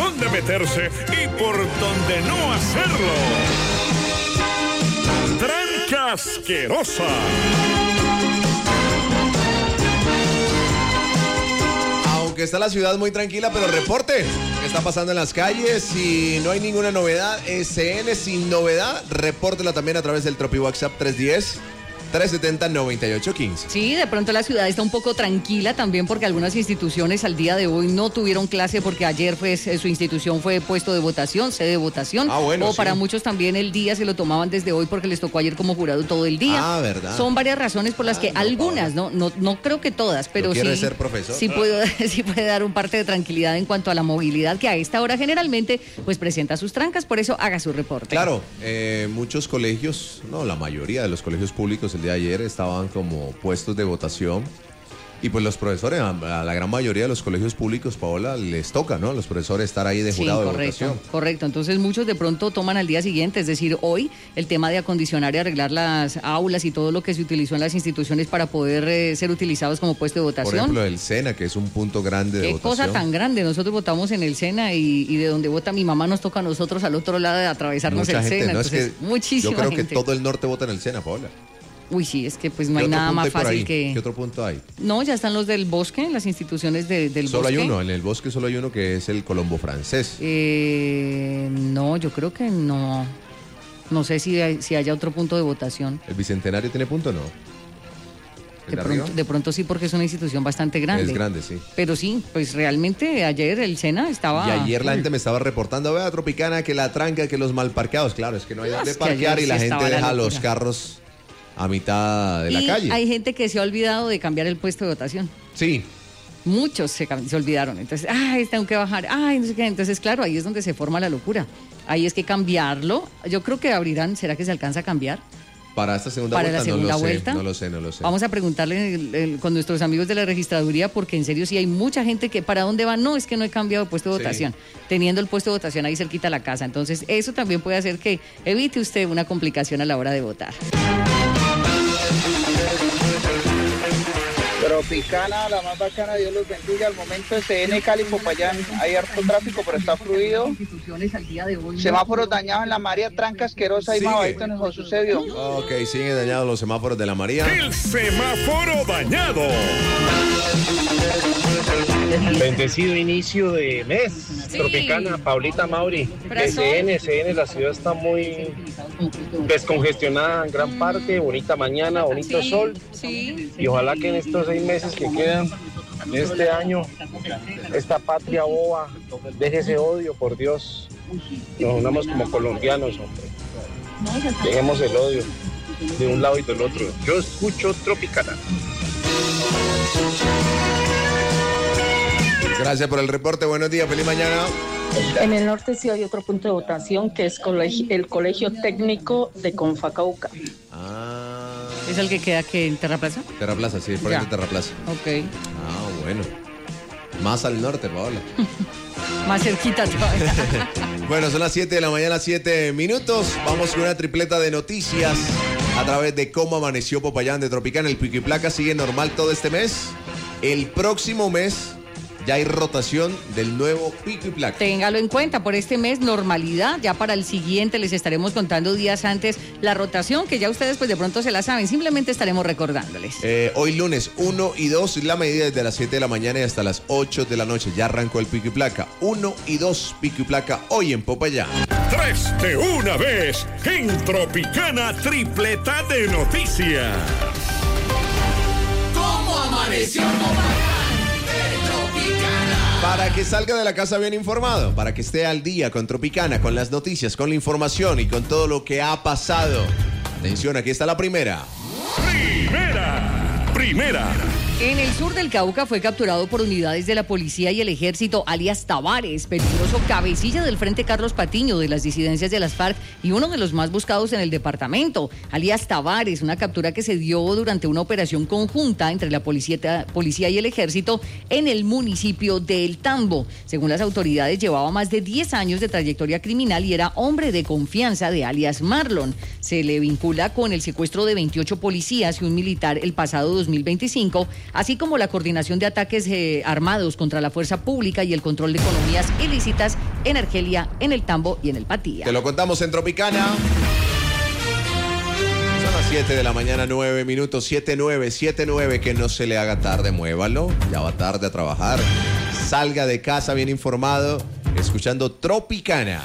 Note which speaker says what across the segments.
Speaker 1: dónde meterse y por dónde no hacerlo. Tranca asquerosa.
Speaker 2: Aunque está la ciudad muy tranquila, pero reporte qué está pasando en las calles. Si no hay ninguna novedad, SN sin novedad, repórtela también a través del Tropi WhatsApp 310-370-9815.
Speaker 3: Sí, de pronto la ciudad está un poco tranquila también porque algunas instituciones al día de hoy no tuvieron clase porque ayer su institución fue puesto de votación, sede de votación.
Speaker 2: Bueno,
Speaker 3: o para muchos también el día se lo tomaban desde hoy porque les tocó ayer como jurado todo el día.
Speaker 2: ¿Verdad?
Speaker 3: Son varias razones por las que algunas, no creo que todas, pero sí.
Speaker 2: ¿Quiere ser profesor?
Speaker 3: Sí puede dar un parte de tranquilidad en cuanto a la movilidad que a esta hora generalmente pues presenta sus trancas, por eso haga su reporte.
Speaker 2: Claro, muchos colegios, la mayoría de los colegios públicos el día de ayer estaban como puestos de votación y pues los profesores, a la gran mayoría de los colegios públicos, Paola, les toca, ¿no? Los profesores estar ahí de jurado de votación.
Speaker 3: Correcto, entonces muchos de pronto toman al día siguiente, es decir, hoy el tema de acondicionar y arreglar las aulas y todo lo que se utilizó en las instituciones para poder ser utilizados como puesto de votación.
Speaker 2: Por ejemplo, el SENA, que es un punto grande de votación. Qué
Speaker 3: cosa tan grande, nosotros votamos en el SENA y de donde vota mi mamá nos toca a nosotros al otro lado de atravesarnos
Speaker 2: mucha
Speaker 3: el
Speaker 2: gente,
Speaker 3: SENA,
Speaker 2: no,
Speaker 3: entonces muchísima
Speaker 2: yo creo
Speaker 3: gente.
Speaker 2: Que todo el norte vota en el SENA, Paola.
Speaker 3: Uy, sí, es que pues no hay nada más fácil que...
Speaker 2: ¿Qué otro punto hay?
Speaker 3: No, ya están los del Bosque, las instituciones del Bosque.
Speaker 2: Solo hay uno, en el Bosque solo hay uno que es el Colombo Francés.
Speaker 3: No, yo creo que no. No sé si haya otro punto de votación.
Speaker 2: ¿El Bicentenario tiene punto o no?
Speaker 3: De pronto sí, porque es una institución bastante grande.
Speaker 2: Es grande, sí.
Speaker 3: Pero sí, pues realmente ayer el SENA estaba...
Speaker 2: Y ayer la gente me estaba reportando, vea, Tropicana, que la tranca, que los mal parqueados. Claro, es que no hay donde parquear y la gente deja los carros a mitad de la calle.
Speaker 3: Hay gente que se ha olvidado de cambiar el puesto de votación.
Speaker 2: Sí.
Speaker 3: Muchos se olvidaron. Entonces, tengo que bajar. No sé qué. Entonces, claro, ahí es donde se forma la locura. Ahí es que cambiarlo. Yo creo que abrirán. ¿Será que se alcanza a cambiar?
Speaker 2: Para esta segunda vuelta,
Speaker 3: la segunda vuelta.
Speaker 2: No lo sé.
Speaker 3: Vamos a preguntarle con nuestros amigos de la registraduría, porque en serio sí hay mucha gente que ¿para dónde va? No, es que no he cambiado de puesto de votación, teniendo el puesto de votación ahí cerquita a la casa. Entonces eso también puede hacer que evite usted una complicación a la hora de votar.
Speaker 4: Tropicana, la más bacana, Dios los bendiga. Al momento SN Cali, Popayán, hay harto tráfico, pero está fluido. Semáforos dañados en la María, tranca asquerosa y Mabadito en eso sucedió.
Speaker 2: Ok, siguen dañados los semáforos de la María.
Speaker 1: El semáforo dañado.
Speaker 5: Bendecido inicio de mes. Sí. Tropicana, Paulita Mauri. SN, la ciudad está muy descongestionada en gran parte, bonita mañana, bonito sol.
Speaker 3: Sí.
Speaker 5: Y ojalá que en estos 6 meses que quedan de este año, esta patria boba deje ese odio, por Dios. Nos unamos como colombianos, hombre. Dejemos el odio de un lado y del otro. Yo escucho Tropicana.
Speaker 2: Gracias por el reporte, buenos días, feliz mañana.
Speaker 6: En el norte sí hay otro punto de votación que es el Colegio Técnico de Confacauca.
Speaker 3: ¿Es el que queda en Terraplaza?
Speaker 2: Terraplaza, sí, por ahí de Terraplaza.
Speaker 3: Ok.
Speaker 2: Bueno. Más al norte, Paola.
Speaker 3: Más cerquita todavía.
Speaker 2: Bueno, son las 7 de la mañana, 7 minutos. Vamos con una tripleta de noticias a través de cómo amaneció Popayán de Tropicana. El pico y placa sigue normal todo este mes. El próximo mes ya hay rotación del nuevo pico y placa.
Speaker 3: Téngalo en cuenta, por este mes normalidad, ya para el siguiente les estaremos contando días antes la rotación, que ya ustedes pues de pronto se la saben, simplemente estaremos recordándoles.
Speaker 2: Hoy lunes 1 y 2, la medida desde las 7 de la mañana y hasta las 8 de la noche, ya arrancó el pico y placa. 1 y 2 pico y placa hoy en Popayán.
Speaker 1: 3 de una vez en Tropicana, tripleta de noticias.
Speaker 7: ¿Cómo amaneció Popayán?
Speaker 2: Para que salga de la casa bien informado, para que esté al día con Tropicana, con las noticias, con la información y con todo lo que ha pasado. Atención, aquí está la primera.
Speaker 1: Primera.
Speaker 3: En el sur del Cauca fue capturado por unidades de la policía y el ejército alias Tavares, peligroso cabecilla del Frente Carlos Patiño de las disidencias de las FARC y uno de los más buscados en el departamento. Alias Tavares, una captura que se dio durante una operación conjunta entre la policía y el ejército en el municipio de El Tambo. Según las autoridades, llevaba más de 10 años de trayectoria criminal y era hombre de confianza de alias Marlon. Se le vincula con el secuestro de 28 policías y un militar el pasado 2025, así como la coordinación de ataques armados contra la fuerza pública y el control de economías ilícitas en Argelia, en el Tambo y en el Patía.
Speaker 2: Te lo contamos en Tropicana. Son las 7 de la mañana, 9 minutos, 7:9, que no se le haga tarde, muévalo, ya va tarde a trabajar, salga de casa bien informado, escuchando Tropicana.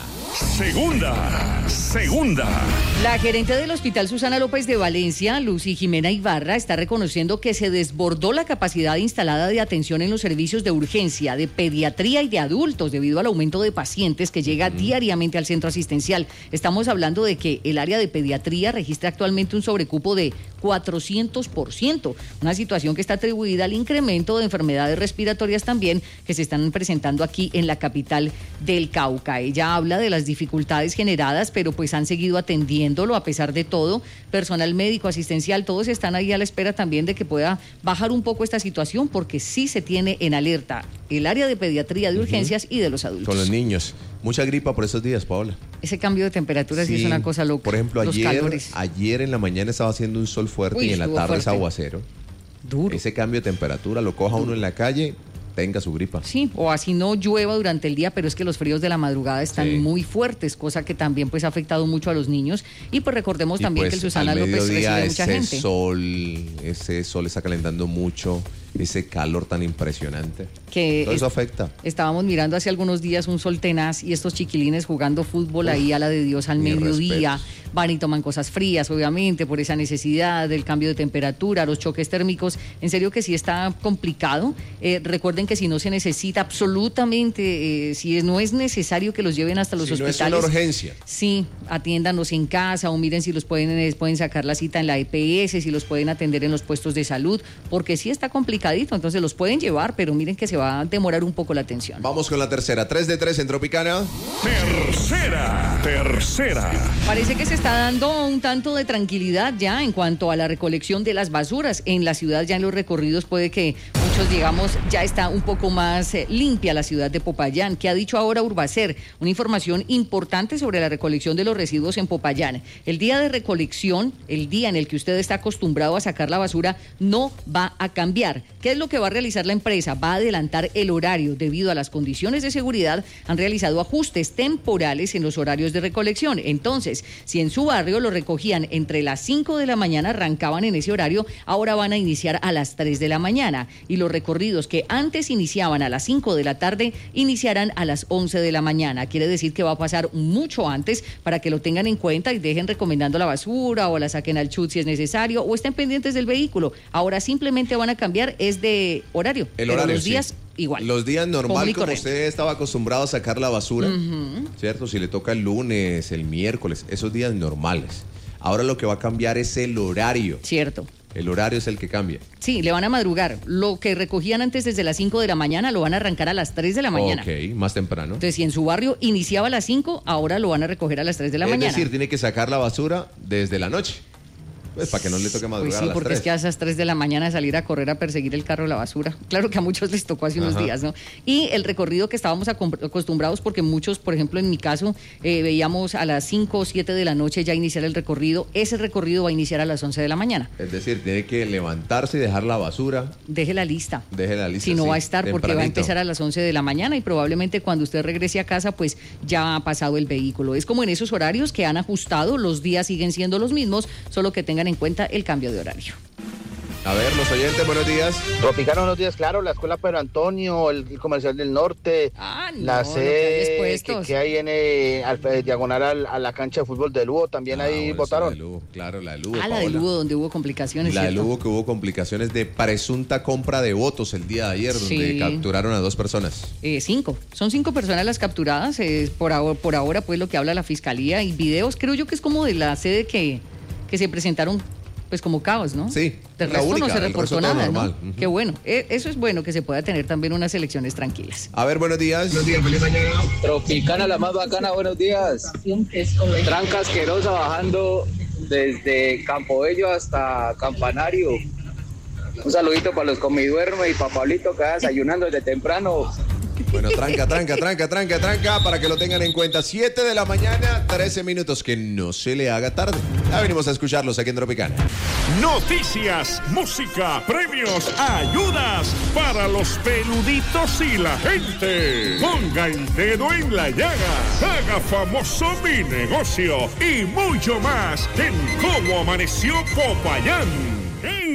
Speaker 1: Segunda.
Speaker 3: La gerente del Hospital Susana López de Valencia, Lucy Jimena Ibarra, está reconociendo que se desbordó la capacidad instalada de atención en los servicios de urgencia, de pediatría y de adultos debido al aumento de pacientes que llega diariamente al centro asistencial. Estamos hablando de que el área de pediatría registra actualmente un sobrecupo de 400%, una situación que está atribuida al incremento de enfermedades respiratorias también que se están presentando aquí en la capital del Cauca. Ella habla de las dificultades generadas, pero pues han seguido atendiéndolo a pesar de todo. Personal médico, asistencial, todos están ahí a la espera también de que pueda bajar un poco esta situación, porque sí se tiene en alerta el área de pediatría, de urgencias y de los adultos.
Speaker 2: Con los niños. Mucha gripa por esos días, Paola.
Speaker 3: Ese cambio de temperatura sí es una cosa loca.
Speaker 2: Por ejemplo, ayer en la mañana estaba haciendo un sol fuerte y en la tarde es aguacero.
Speaker 3: Duro.
Speaker 2: Ese cambio de temperatura lo coja uno en la calle, tenga su gripa.
Speaker 3: Sí, o así no llueva durante el día, pero es que los fríos de la madrugada están muy fuertes, cosa que también pues ha afectado mucho a los niños. Y pues recordemos también que el Susana López recibe mucha gente.
Speaker 2: Ese sol está calentando mucho, ese calor tan impresionante. Todo eso afecta.
Speaker 3: Estábamos mirando hace algunos días un sol tenaz y estos chiquilines jugando fútbol ahí a la de Dios al mediodía. Van y toman cosas frías, obviamente, por esa necesidad del cambio de temperatura, los choques térmicos. En serio que sí está complicado. Recuerden que si no se necesita absolutamente, si no es necesario que los lleven hasta los hospitales.
Speaker 2: No es una urgencia.
Speaker 3: Sí, atiéndanos en casa o miren si los pueden sacar la cita en la EPS, si los pueden atender en los puestos de salud, porque sí está complicadito. Entonces los pueden llevar, pero miren que se va a demorar un poco la atención.
Speaker 2: Vamos con la tercera. 3 de 3 en Tropicana.
Speaker 1: Tercera.
Speaker 3: Parece que se está dando un tanto de tranquilidad ya en cuanto a la recolección de las basuras. En la ciudad, ya en los recorridos, puede que muchos digamos, ya está un poco más limpia la ciudad de Popayán. ¿Qué ha dicho ahora Urbacer? Una información importante sobre la recolección de los residuos en Popayán. El día de recolección, el día en el que usted está acostumbrado a sacar la basura, no va a cambiar. ¿Qué es lo que va a realizar la empresa? Va a adelantar el horario. Debido a las condiciones de seguridad, han realizado ajustes temporales en los horarios de recolección. Entonces, si en su barrio lo recogían entre las 5 de la mañana, arrancaban en ese horario, ahora van a iniciar a las 3 de la mañana. Y los recorridos que antes iniciaban a las 5 de la tarde, iniciarán a las 11 de la mañana. Quiere decir que va a pasar mucho antes para que lo tengan en cuenta y dejen recomendando la basura o la saquen al chut si es necesario o estén pendientes del vehículo. Ahora simplemente van a cambiar es de horario.
Speaker 2: El horario,
Speaker 3: los días igual.
Speaker 2: Los días normal, como usted estaba acostumbrado a sacar la basura, ¿cierto? Si le toca el lunes, el miércoles, esos días normales. Ahora lo que va a cambiar es el horario.
Speaker 3: Cierto.
Speaker 2: El horario es el que cambia.
Speaker 3: Sí, le van a madrugar. Lo que recogían antes desde las 5 de la mañana lo van a arrancar a las 3 de la mañana.
Speaker 2: Ok, más temprano.
Speaker 3: Entonces, si en su barrio iniciaba a las 5, ahora lo van a recoger a las 3 de la mañana.
Speaker 2: Es decir, tiene que sacar la basura desde la noche. Pues para que no le toque madrugar
Speaker 3: pues sí,
Speaker 2: a las
Speaker 3: porque
Speaker 2: 3.
Speaker 3: Es que a esas 3 de la mañana salir a correr a perseguir el carro de la basura. Claro que a muchos les tocó hace unos días, ¿no? Y el recorrido que estábamos acostumbrados, porque muchos, por ejemplo, en mi caso, veíamos a las 5 o 7 de la noche ya iniciar el recorrido. Ese recorrido va a iniciar a las 11 de la mañana.
Speaker 2: Es decir, tiene que levantarse y dejar la basura.
Speaker 3: Deje la lista.
Speaker 2: Si
Speaker 3: no va a estar,
Speaker 2: tempranito.
Speaker 3: Porque va a empezar a las 11 de la mañana y probablemente cuando usted regrese a casa, pues ya ha pasado el vehículo. Es como en esos horarios que han ajustado, los días siguen siendo los mismos, solo que tengan en cuenta el cambio de horario.
Speaker 2: A ver, los oyentes, buenos días.
Speaker 5: Tropicano, buenos días, claro, la Escuela Pedro Antonio, el Comercial del Norte, la sede que hay en diagonal a la cancha de fútbol de Lugo, también ahí votaron.
Speaker 2: Claro, la de Lugo.
Speaker 3: La de Lugo, donde hubo complicaciones.
Speaker 2: La de Lugo, que hubo complicaciones de presunta compra de votos el día de ayer, donde capturaron a 2 personas.
Speaker 3: 5. Son 5 personas las capturadas. Por ahora, pues lo que habla la fiscalía y videos, creo yo que es como de la sede que se presentaron pues como caos, ¿no?
Speaker 2: Sí.
Speaker 3: De resto no se reportó nada, ¿no? Qué bueno. Eso es bueno, que se pueda tener también unas elecciones tranquilas.
Speaker 2: A ver, buenos días.
Speaker 8: Buenos días, feliz mañana. Tropicana, la más bacana, buenos días. Tranca asquerosa bajando desde Campobello hasta Campanario. Un saludito para los comiduermes y para Pablito que va desayunando desde temprano.
Speaker 2: Bueno, tranca, para que lo tengan en cuenta. 7 de la mañana, 13 minutos, que no se le haga tarde. Ya venimos a escucharlos aquí en Tropicana.
Speaker 1: Noticias, música, premios, ayudas para los peluditos y la gente. Ponga el dedo en la llaga, haga famoso mi negocio y mucho más en Cómo Amaneció Popayán.